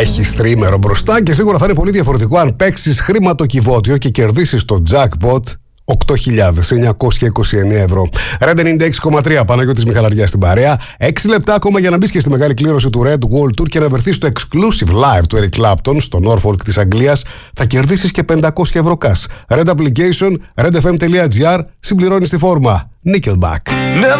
Έχεις τρίμερο μπροστά και σίγουρα θα είναι πολύ διαφορετικό αν παίξεις χρηματοκιβώτιο και κερδίσεις το jackpot 8.929 ευρώ. Red 96,3, Παναγιώτης Μιχαλαριάς στην παρέα. 6 λεπτά ακόμα για να μπεις και στη μεγάλη κλήρωση του Red World Tour και να βρεθείς στο exclusive live του Eric Clapton στο Norfolk της Αγγλίας. Θα κερδίσεις και 500 ευρώ cash. Red application, redfm.gr, συμπληρώνεις τη φόρμα. Nickelback.